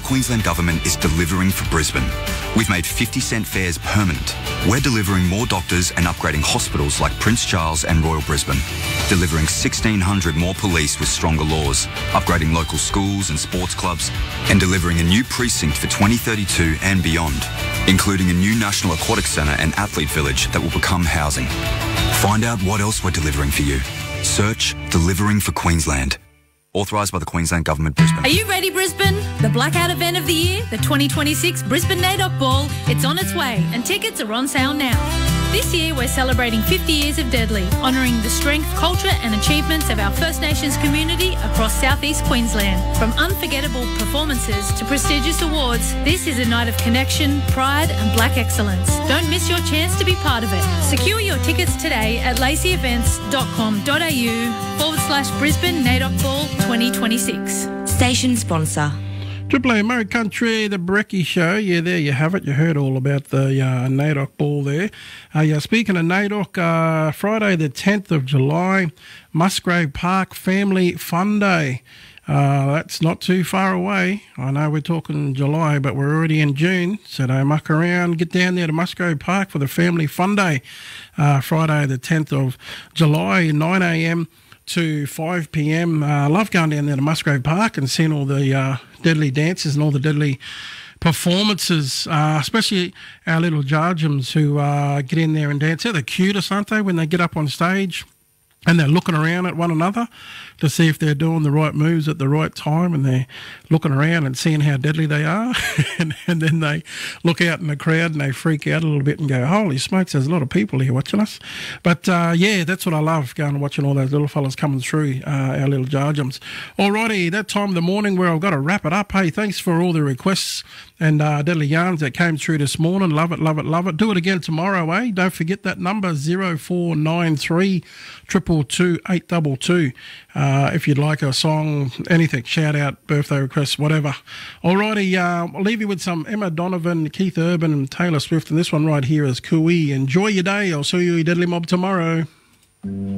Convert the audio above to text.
Queensland Government is delivering for Brisbane. We've made 50-cent fares permanent. We're delivering more doctors and upgrading hospitals like Prince Charles and Royal Brisbane. Delivering 1,600 more police with stronger laws, upgrading local schools and sports clubs, and delivering a new precinct for 2032 and beyond, including a new National Aquatic Centre and Athlete Village that will become housing. Find out what else we're delivering for you. Search Delivering for Queensland. Authorised by the Queensland Government, Brisbane. Are you ready, Brisbane? The blackout event of the year, the 2026 Brisbane NAIDOC Ball, it's on its way and tickets are on sale now. This year we're celebrating 50 years of Deadly, honouring the strength, culture and achievements of our First Nations community across southeast Queensland. From unforgettable performances to prestigious awards, this is a night of connection, pride and black excellence. Don't miss your chance to be part of it. Secure your tickets today at laceyevents.com.au/Brisbane NAIDOC Ball 2026. Station sponsor. Triple A Murray Country, the Brecky Show. Yeah, there you have it. You heard all about the NAIDOC ball there. Speaking of NAIDOC, Friday the 10th of July, Musgrave Park Family Fun Day. That's not too far away. I know we're talking July, but we're already in June. So don't muck around. Get down there to Musgrave Park for the Family Fun Day. Friday the 10th of July, 9 a.m. to 5 p.m. I love going down there to Musgrave Park and seeing all the Deadly dances and all the Deadly performances, especially our little Jarjums who get in there and dance. They're the cutest, aren't they, when they get up on stage and they're looking around at one another to see if they're doing the right moves at the right time, and they're looking around and seeing how deadly they are. and then they look out in the crowd and they freak out a little bit and go, holy smokes, there's a lot of people here watching us. But yeah, that's what I love, going and watching all those little fellas coming through, our little Jarjums. Alrighty, that time of the morning where I've got to wrap it up. Hey, thanks for all the requests and Deadly Yarns that came through this morning. Love it, love it, love it. Do it again tomorrow, eh? Don't forget that number, 0493 222 822. If you'd like a song, anything, shout out, birthday requests, whatever. Alrighty, I'll leave you with some Emma Donovan, Keith Urban and Taylor Swift, and this one right here is Cooey. Enjoy your day. I'll see you, Deadly Mob, tomorrow.